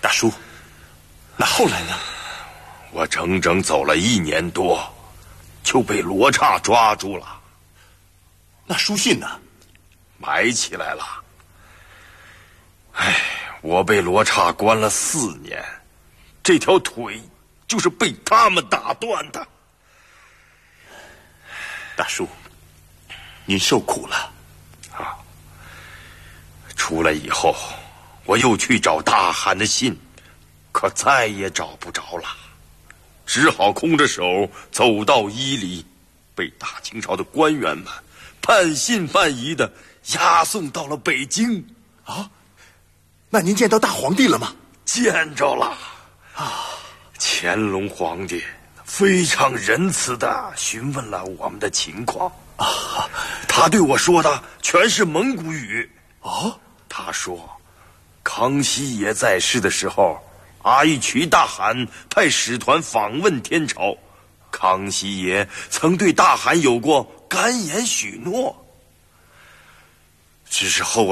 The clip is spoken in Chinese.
大叔，那后来呢？ 我整整走了1年多，就被罗刹抓住了。 那书信呢？ 埋起来了。我被罗刹关了4年，这条腿就是被他们打断的。 大叔，您受苦了。 出来以后，我又去找大汗的信，可再也找不着了，只好空着手走到伊犁，被大清朝的官员们半信半疑的押送到了北京。 那您见到大皇帝了吗？ 见着了。乾隆皇帝非常仁慈的询问了我们的情况。他对我说的全是蒙古语。他说康熙爷在世的时候，阿育渠大汗派使团访问天朝，康熙爷曾对大汗有过甘言许诺，只是后来